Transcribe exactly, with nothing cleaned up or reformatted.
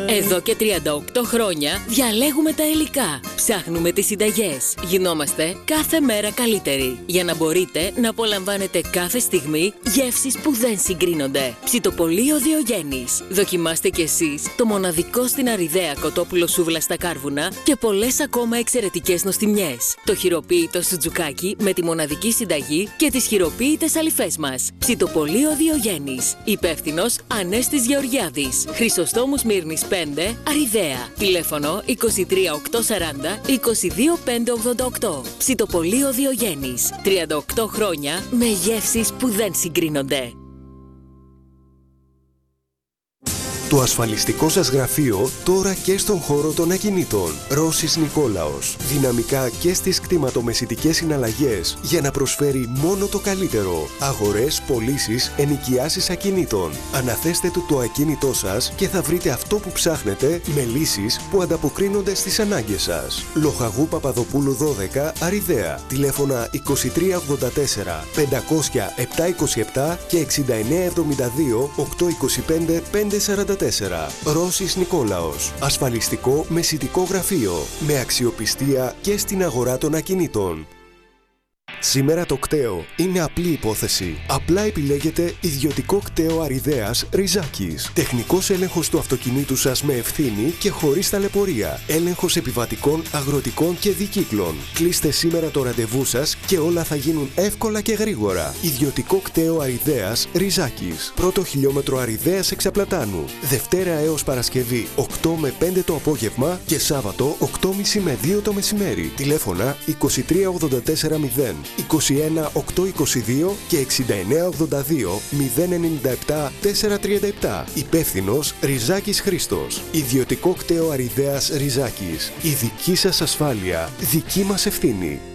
Εδώ και τριάντα οκτώ χρόνια διαλέγουμε τα υλικά. Ψάχνουμε τις συνταγές. Γινόμαστε κάθε μέρα καλύτεροι. Για να μπορείτε να απολαμβάνετε κάθε στιγμή γεύσεις που δεν συγκρίνονται. Ψητοπολείο Διογέννης. Δοκιμάστε κι εσείς το μοναδικό στην Αριδαία κοτόπουλο σούβλα στα κάρβουνα και πολλές ακόμα εξαιρετικές νοστιμιές. Το χειροποίητο σουτζουκάκι με τη μοναδική συνταγή και τις χειροποίητες αληφές μας. Ψητοπολείο Διογέννης. Υπεύθυνος Ανέστης Γεωργιάδης. Χρυσοστόμου Σμύρνης πέντε, Αριδαία. Τηλέφωνο είκοσι τρία οκτακόσια σαράντα είκοσι δύο πεντακόσια ογδόντα οκτώ. Ψητοπολείο Διογένης. τριάντα οκτώ χρόνια με γεύσεις που δεν συγκρίνονται. Το ασφαλιστικό σας γραφείο τώρα και στον χώρο των ακινήτων. Ρώσης Νικόλαος. Δυναμικά και στις κτηματομεσητικές συναλλαγές για να προσφέρει μόνο το καλύτερο. Αγορές, πωλήσεις, ενοικιάσεις ακινήτων. Αναθέστε του το ακίνητό σας και θα βρείτε αυτό που ψάχνετε με λύσεις που ανταποκρίνονται στις ανάγκες σας. Λοχαγού Παπαδοπούλου δώδεκα, Αριδαία. Τηλέφωνα είκοσι τρία ογδόντα τέσσερα πεντακόσια επτακόσια είκοσι επτά και εξήντα εννέα εβδομήντα δύο οκτακόσια είκοσι πέντε πεντακόσια σαράντα τέσσερα. Ρώσης Νικόλαος. Ασφαλιστικό μεσητικό γραφείο. Με αξιοπιστία και στην αγορά των ακινήτων. Σήμερα το κταίο είναι απλή υπόθεση. Απλά επιλέγετε ιδιωτικό κταίο Αριδαίας Ριζάκης. Τεχνικός έλεγχος του αυτοκινήτου σας με ευθύνη και χωρίς ταλαιπωρία. Έλεγχος επιβατικών, αγροτικών και δικύκλων. Κλείστε σήμερα το ραντεβού σας και όλα θα γίνουν εύκολα και γρήγορα. Ιδιωτικό κταίο Αριδαίας Ριζάκης. Πρώτο χιλιόμετρο Αριδαίας Εξαπλατάνου. Δευτέρα έως Παρασκευή οκτώ με πέντε το απόγευμα και Σάββατο οκτώ και μισή με δύο το μεσημέρι. Τηλέφωνα είκοσι τρία ογδόντα τέσσερα μηδέν. είκοσι ένα οκτακόσια είκοσι δύο και εξήντα εννέα ογδόντα δύο μηδέν ενενήντα επτά τετρακόσια τριάντα επτά. Υπεύθυνος Ριζάκης Χρήστος. Ιδιωτικό κταίο Αριδαίας Ριζάκης. Η δική σας ασφάλεια, δική μας ευθύνη.